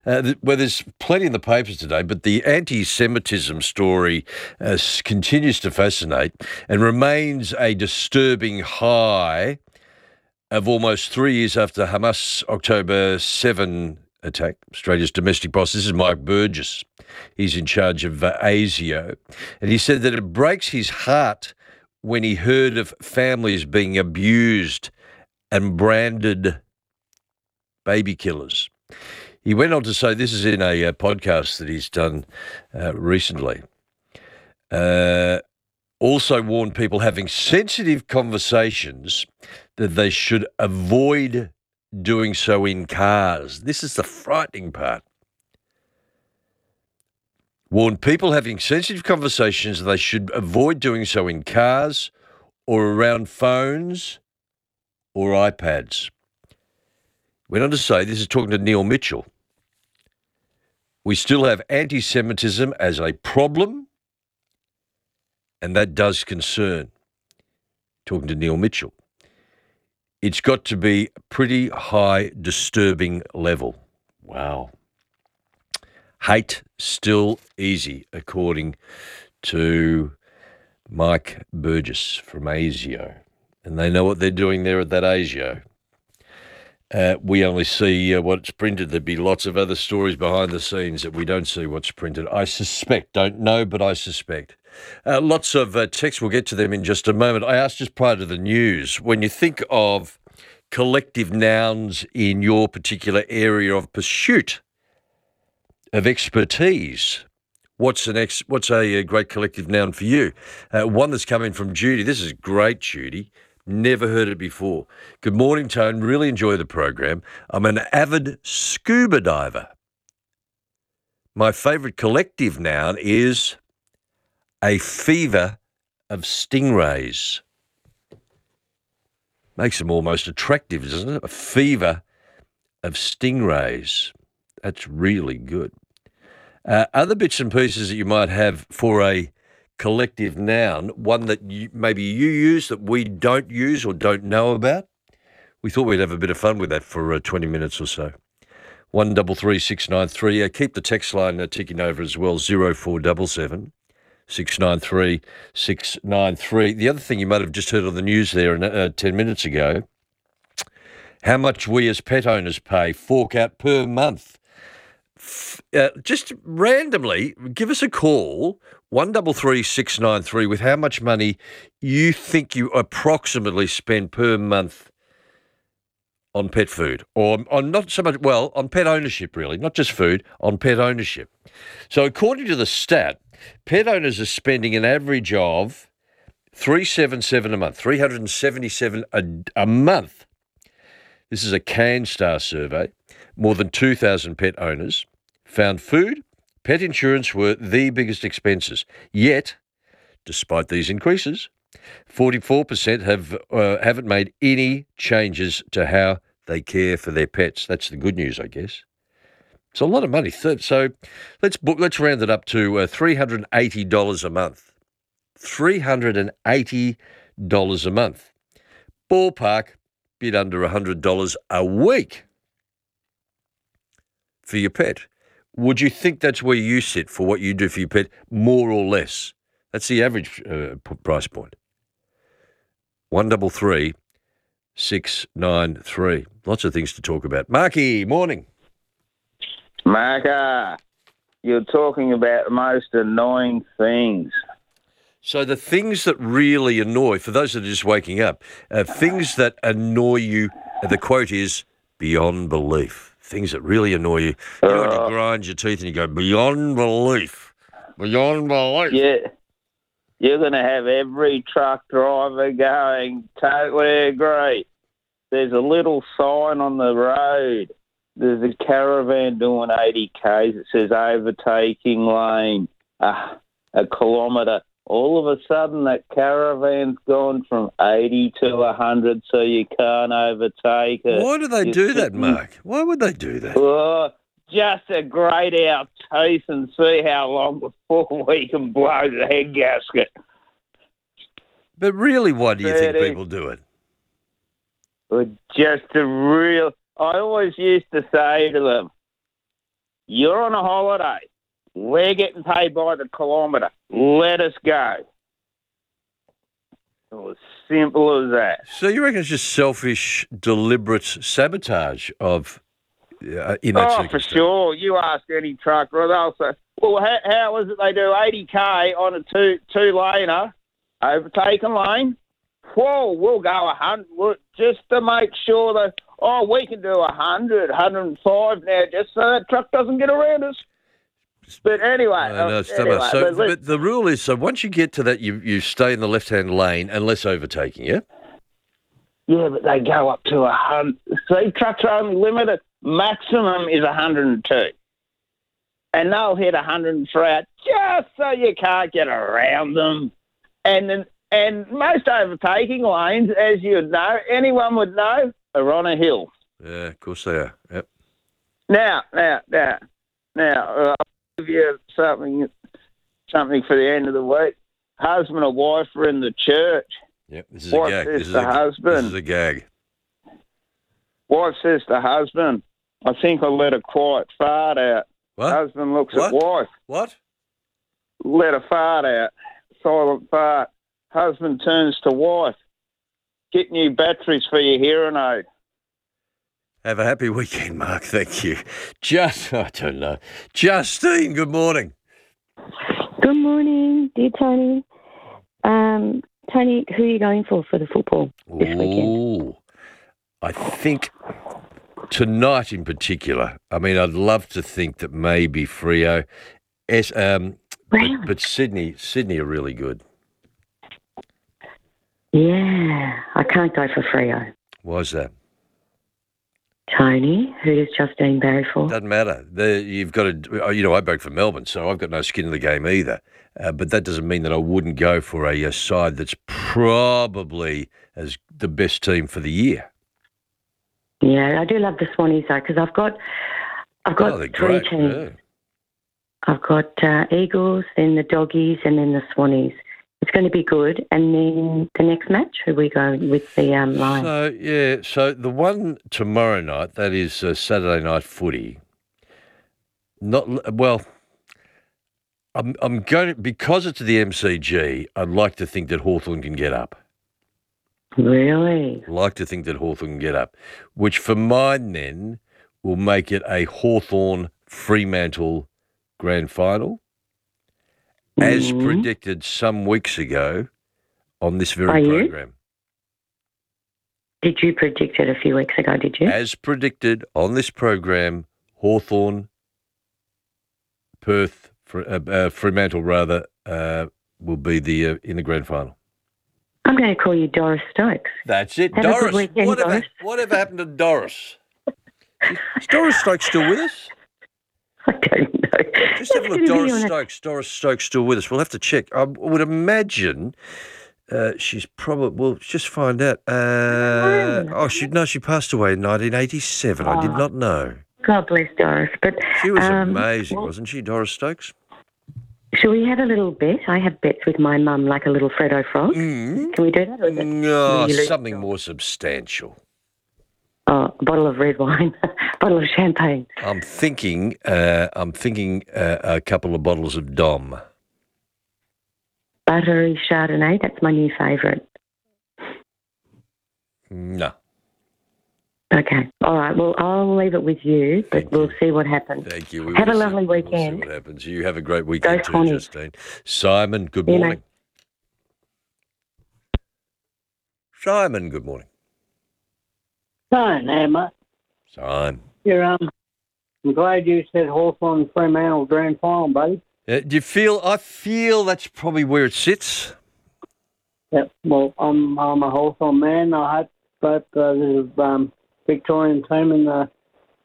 Well, there's plenty in the papers today, but the anti-Semitism story continues to fascinate and remains a disturbing high of almost 3 years after Hamas October 7 attack. Australia's domestic boss, this is Mike Burgess. He's in charge of ASIO. And he said that it breaks his heart when he heard of families being abused and branded baby killers. He went on to say, this is in a podcast that he's done recently, also warned people having sensitive conversations that they should avoid doing so in cars. This is the frightening part. Warned people having sensitive conversations that they should avoid doing so in cars or around phones or iPads. Went on to say, this is talking to Neil Mitchell, we still have anti-Semitism as a problem, and that does concern. Talking to Neil Mitchell. It's got to be a pretty high, disturbing level. Wow. Hate still easy, according to Mike Burgess from ASIO. And they know what they're doing there at that ASIO. We only see what's printed. There'd be lots of other stories behind the scenes that we don't see what's printed. I suspect, don't know, but I suspect. Lots of texts, we'll get to them in just a moment. I asked just prior to the news, when you think of collective nouns in your particular area of pursuit, of expertise, what's a great collective noun for you? One that's coming from Judy. This is great, Judy. Never heard it before. Good morning, Tone. Really enjoy the program. I'm an avid scuba diver. My favourite collective noun is a fever of stingrays. Makes them almost attractive, doesn't it? A fever of stingrays. That's really good. Other bits and pieces that you might have for a collective noun, one that maybe you use that we don't use or don't know about. We thought we'd have a bit of fun with that for 20 minutes or so. 133693. Keep the text line ticking over as well, 0477 693 693. The other thing you might have just heard on the news there 10 minutes ago, how much we as pet owners pay, fork out per month. Just randomly, give us a call, 133693, with how much money you think you approximately spend per month on pet food, or on not so much, well, on pet ownership, really, not just food, on pet ownership. So according to the stat, pet owners are spending an average of $377 a month, $377 a month. This is a CanStar survey. More than 2,000 pet owners found food, pet insurance were the biggest expenses. Yet, despite these increases, 44% haven't made any changes to how they care for their pets. That's the good news, I guess. It's a lot of money. So let's round it up to $380 a month. $380 a month. Ballpark, bit under $100 a week for your pet. Would you think that's where you sit for what you do for your pet, more or less? That's the average price point. 133693. Lots of things to talk about. Marky, morning. Marka, you're talking about the most annoying things. So the things that really annoy, for those that are just waking up, things that annoy you, the quote is beyond belief. Things that really annoy you. You know when you grind your teeth and you go, beyond belief. Beyond belief. Yeah, you're going to have every truck driver going, totally agree. There's a little sign on the road. There's a caravan doing 80 Ks. It says overtaking lane, a kilometre. All of a sudden, that caravan's gone from 80 to 100, so you can't overtake it. Why do they do that, Mark? Why would they do that? Oh, just to grate our teeth and see how long before we can blow the head gasket. But really, why do you think people do it? Just a real... I always used to say to them, You're on a holiday. We're getting paid by the kilometre. Let us go. It was simple as that. So you reckon it's just selfish, deliberate sabotage of in that For circumstance? sure. You ask any trucker, they'll say, well, how is it they do 80K on a two-laner, overtaken lane? Whoa, we'll go 100 just to make sure that, we can do 100, 105 now just so that truck doesn't get around us. But anyway. But the rule is, so once you get to that, you stay in the left-hand lane unless overtaking, yeah? Yeah, but they go up to 100. See, trucks are only limited. Maximum is 102. And they'll hit 103 just so you can't get around them. And most overtaking lanes, as you'd know, anyone would know, are on a hill. Yeah, of course they are. Yep. Now, I'll give you something for the end of the week. Husband and wife are in the church. Yep, this is a gag. This is a gag. Wife says to husband, I think I let a quiet fart out. What? Husband looks at wife. What? Let a fart out. Silent fart. Husband turns to wife. Get new batteries for your hearing aid. Have a happy weekend, Mark. Thank you. I don't know. Justine, good morning. Good morning, dear Tony. Tony, who are you going for the football this weekend? I think tonight in particular. I mean, I'd love to think that maybe Freo, but Sydney are really good. Yeah, I can't go for Freo. Why's that? Tony, who does Justine Barry for? Doesn't matter. You've got to, I broke for Melbourne, so I've got no skin in the game either. But that doesn't mean that I wouldn't go for a side that's probably as the best team for the year. Yeah, I do love the Swannies though, because I've got three teams. Yeah. I've got Eagles, then the Doggies, and then the Swannies. It's going to be good. And then the next match, who we go with the Lions? So the one tomorrow night, that is Saturday night footy. I'm going to, because it's the MCG, I'd like to think that Hawthorn can get up. Really? Like to think that Hawthorn can get up, which for mine then will make it a Hawthorn Fremantle grand final. As predicted some weeks ago on this very program. Did you predict it a few weeks ago, did you? As predicted on this program, Hawthorn, Perth, Fremantle rather, will be in the grand final. I'm going to call you Doris Stokes. That's it. Have Doris. a good weekend, Doris. Whatever happened to Doris? Is Doris Stokes still with us? I don't know. Just have a look. Doris Stokes still with us. We'll have to check. I would imagine she's probably. Well, just find out. She passed away in 1987. I did not know. God bless Doris. But she was amazing, wasn't she, Doris Stokes? Shall we have a little bet? I have bets with my mum, like a little Freddo Frog. Can we do that? Or is it no, something more substantial. Oh, a bottle of red wine, a bottle of champagne. I'm thinking a couple of bottles of Dom. Buttery Chardonnay, that's my new favourite. No. Okay. All right. Well, I'll leave it with you, but we'll see what happens. Thank you. Have a lovely weekend. We'll see what happens. You have a great weekend too, Connie. Justine. Simon, good morning. Simon, good morning. Fine, mate. Simon. Yeah, I'm glad you said Hawthorn Fremantle grand final, buddy. Do you feel? I feel that's probably where it sits. Yep. Well, I'm a Hawthorn man. I hope both there's Victorian team in the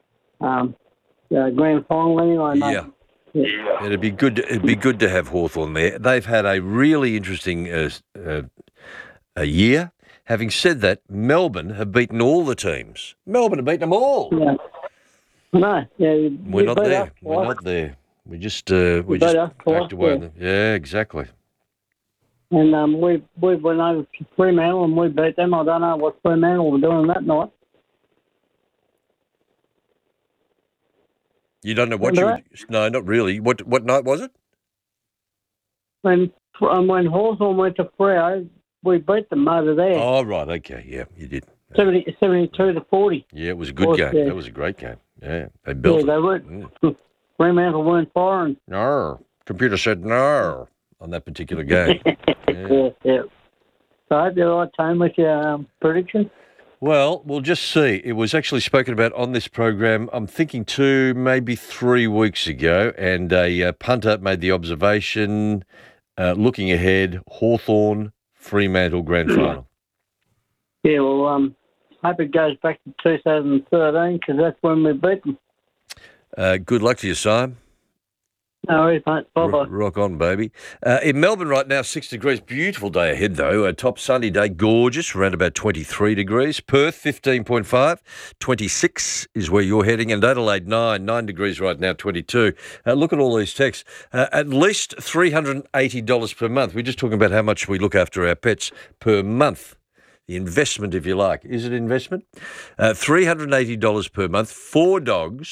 grand final anyway. Yeah. It'd be good. It'd be good to have Hawthorn there. They've had a really interesting a year. Having said that, Melbourne have beaten all the teams. Melbourne have beaten them all. Yeah. No, yeah. We're not there. We're not there. We just backed away. On them. Yeah, exactly. And we went over to Fremantle and we beat them. I don't know what Fremantle were doing that night. You don't know what Remember you would... No, not really. What night was it? When Hawthorn went to Freo, we beat them over there. Oh, right. Okay. Yeah, you did. 72 to 40. Yeah, it was a good game. That was a great game. Yeah, they built they were. Fremantle weren't firing. No. Computer said no on that particular game. Yeah. So I hope you're right, Tone, with your prediction. Well, we'll just see. It was actually spoken about on this program, I'm thinking 2, maybe 3 weeks ago, and a punter made the observation, looking ahead, Hawthorn, Fremantle grand final. Yeah, well, hope it goes back to 2013 because that's when we beat them. Good luck to you, Simon. No worries, mate. Bye-bye. Rock on, baby. In Melbourne right now, 6 degrees. Beautiful day ahead, though. A top sunny day, gorgeous, around about 23 degrees. Perth, 15.5. 26 is where you're heading. And Adelaide, 9 degrees right now, 22. Look at all these texts. At least $380 per month. We're just talking about how much we look after our pets per month. The investment, if you like. Is it investment? $380 per month. 4 dogs.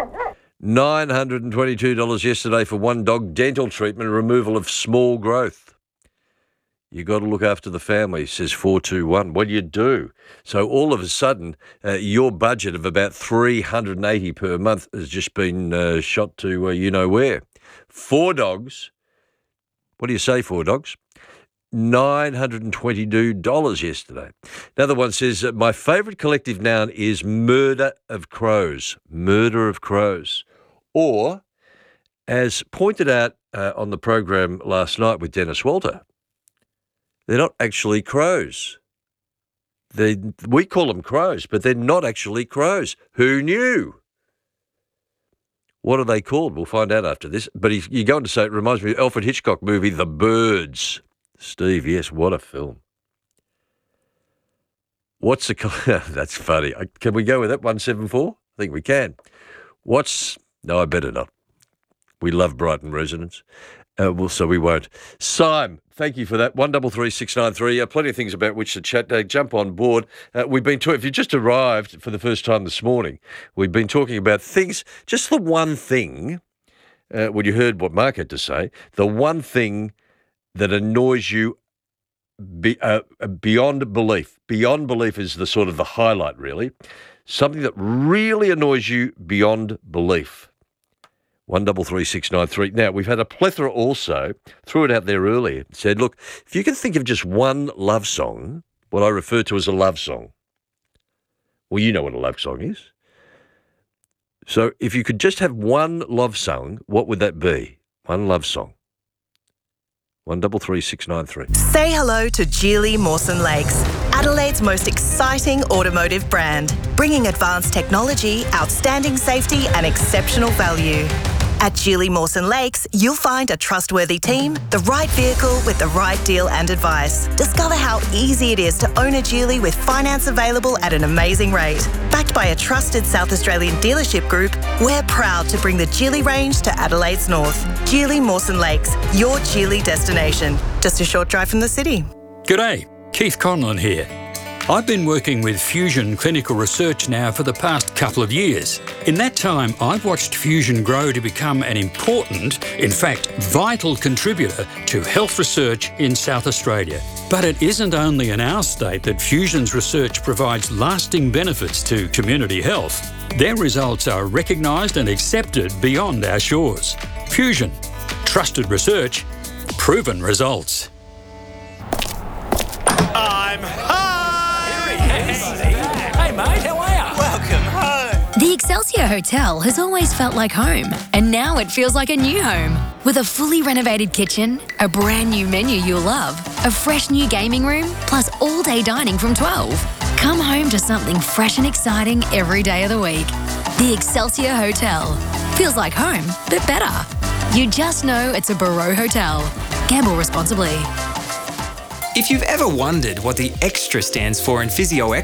$922 yesterday for 1 dog. Dental treatment, removal of small growth. You got to look after the family, says 421. What do you do? So all of a sudden, your budget of about $380 per month has just been shot to you know where. 4 dogs. What do you say, 4 dogs? $922 yesterday. Another one says, my favourite collective noun is murder of crows. Murder of crows. Or, as pointed out on the program last night with Dennis Walter, they're not actually crows. We call them crows, but they're not actually crows. Who knew? What are they called? We'll find out after this. But you're going to say it reminds me of Alfred Hitchcock movie, The Birds. Steve, yes, what a film. What's the... That's funny. Can we go with that, 174? I think we can. No, I better not. We love Brighton residents. So we won't. Sime, thank you for that. 133693. Plenty of things about which to chat. Jump on board. We've been talking, if you just arrived for the first time this morning, we've been talking about things, just the one thing, when you heard what Mark had to say, the one thing that annoys you beyond belief. Beyond belief is the sort of the highlight, really. Something that really annoys you beyond belief. 133693. Now, we've had a plethora also, threw it out there earlier, said, look, if you can think of just one love song, what I refer to as a love song. Well, you know what a love song is. So if you could just have one love song, what would that be? One love song. 133693. Say hello to Geely Mawson Lakes, Adelaide's most exciting automotive brand, bringing advanced technology, outstanding safety and exceptional value. At Geely Mawson Lakes, you'll find a trustworthy team, the right vehicle with the right deal and advice. Discover how easy it is to own a Geely with finance available at an amazing rate. Backed by a trusted South Australian dealership group, we're proud to bring the Geely range to Adelaide's north. Geely Mawson Lakes, your Geely destination. Just a short drive from the city. G'day, Keith Conlon here. I've been working with Fusion Clinical Research now for the past couple of years. In that time, I've watched Fusion grow to become an important, in fact, vital contributor to health research in South Australia. But it isn't only in our state that Fusion's research provides lasting benefits to community health. Their results are recognised and accepted beyond our shores. Fusion. Trusted research. Proven results. I'm home! Hey mate, how are you? Welcome home! The Excelsior Hotel has always felt like home, and now it feels like a new home. With a fully renovated kitchen, a brand new menu you'll love, a fresh new gaming room, plus all-day dining from 12. Come home to something fresh and exciting every day of the week. The Excelsior Hotel. Feels like home, but better. You just know it's a Barreau Hotel. Gamble responsibly. If you've ever wondered what the extra stands for in Physio Extra,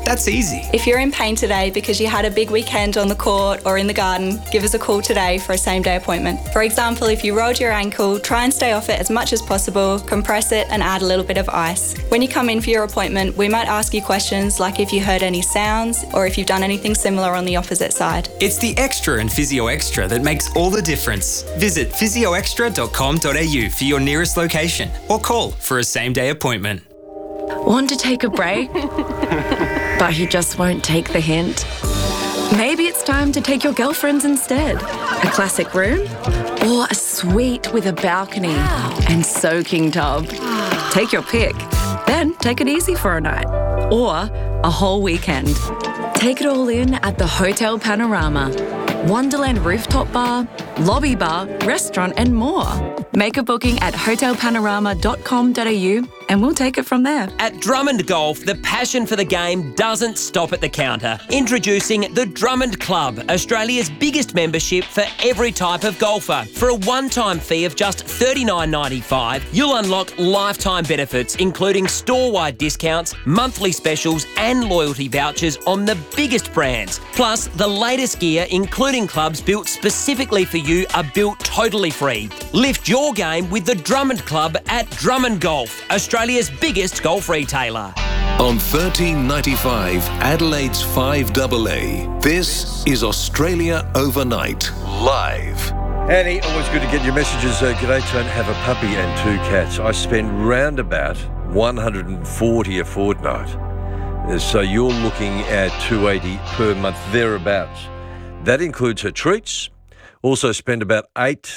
That's easy. If you're in pain today because you had a big weekend on the court or in the garden, give us a call today for a same-day appointment. For example, if you rolled your ankle, try and stay off it as much as possible, compress it and add a little bit of ice. When you come in for your appointment, we might ask you questions like if you heard any sounds or if you've done anything similar on the opposite side. It's the extra in Physio Extra that makes all the difference. Visit physioextra.com.au for your nearest location or call for a same-day appointment. Want to take a break? But he just won't take the hint? Maybe it's time to take your girlfriends instead. A classic room? Or a suite with a balcony and soaking tub? Take your pick. Then take it easy for a night. Or a whole weekend. Take it all in at the Hotel Panorama. Wonderland rooftop bar, lobby bar, restaurant and more. Make a booking at hotelpanorama.com.au and we'll take it from there. At Drummond Golf, the passion for the game doesn't stop at the counter. Introducing the Drummond Club, Australia's biggest membership for every type of golfer. For a one-time fee of just $39.95, you'll unlock lifetime benefits, including store-wide discounts, monthly specials and loyalty vouchers on the biggest brands. Plus, the latest gear, including clubs built specifically for you, are built totally free. Lift your game with the Drummond Club at Drummond Golf, Australia's biggest golf retailer. On 1395 Adelaide's 5AA, this is Australia Overnight, live. Annie, always good to get your messages. G'day, Tone. Have a puppy and 2 cats. I spend round about $140 a fortnight. So you're looking at $280 per month, thereabouts. That includes her treats. Also spend about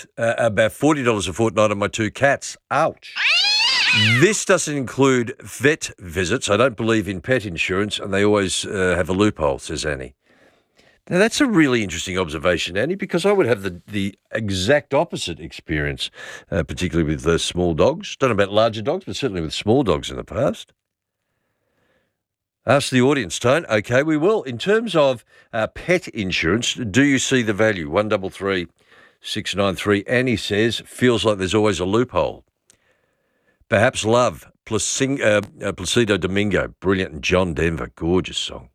$40 a fortnight on my 2 cats. Ouch. This doesn't include vet visits. I don't believe in pet insurance, and they always have a loophole, says Annie. Now, that's a really interesting observation, Annie, because I would have the exact opposite experience, particularly with small dogs. Don't know about larger dogs, but certainly with small dogs in the past. Ask the audience, Tone. Okay, we will. In terms of pet insurance, do you see the value? 133 693. Annie says, feels like there's always a loophole. Perhaps Love, Placido Domingo, brilliant, and John Denver, gorgeous song.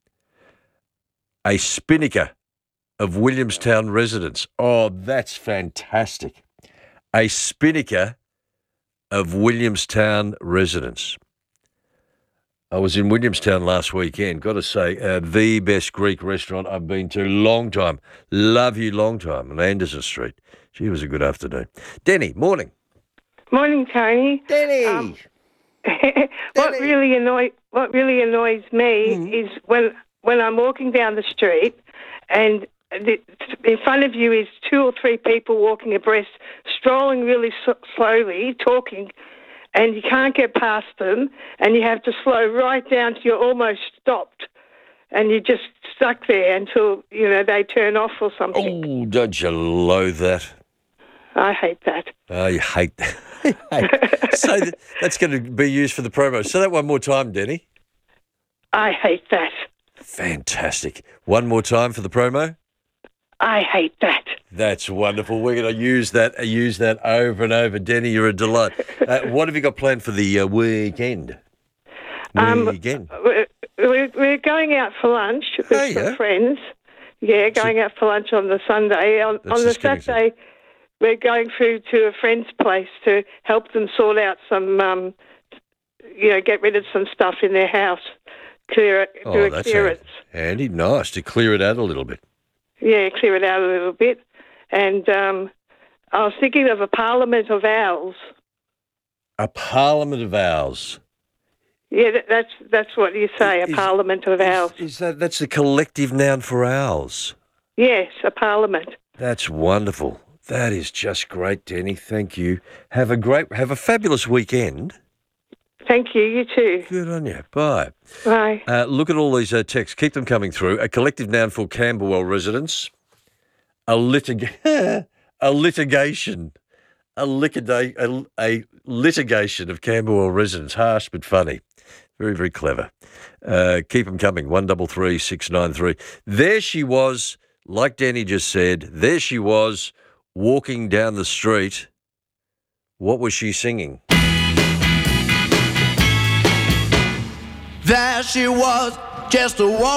A Spinnaker of Williamstown residents. Oh, that's fantastic. A Spinnaker of Williamstown residents. I was in Williamstown last weekend. Got to say, the best Greek restaurant I've been to. Long time. Love you, long time. On Anderson Street. Gee, it was a good afternoon. Denny, morning. Morning, Tony. Denny. What really annoys me is when I'm walking down the street and in front of you is 2 or 3 people walking abreast, strolling really slowly, talking, and you can't get past them, and you have to slow right down till you're almost stopped, and you're just stuck there until they turn off or something. Oh, don't you loathe that? I hate that. Oh, you hate that. So that's going to be used for the promo. Say that one more time, Denny. I hate that. Fantastic. One more time for the promo. I hate that. That's wonderful. We're going to use that over and over. Denny, you're a delight. What have you got planned for the weekend? We're going out for lunch with some friends. Yeah, going out for lunch on the Sunday. On the Saturday, we're going through to a friend's place to help them sort out some, get rid of some stuff in their house, do a clearance. Handy, nice, to clear it out a little bit. Yeah, clear it out a little bit. And I was thinking of a Parliament of Owls. A Parliament of Owls. Yeah, that's what you say, a Parliament of Owls. That's the collective noun for owls? Yes, a parliament. That's wonderful. That is just great, Denny. Thank you. Have a fabulous weekend. Thank you. You too. Good on you. Bye. Bye. Look at all these texts. Keep them coming through. A collective noun for Camberwell residents. A litigation of Camberwell residents. Harsh but funny. Very, very clever. Keep them coming. 133 693. There she was, like Danny just said. There she was, walking down the street. What was she singing? There she was, just a walk.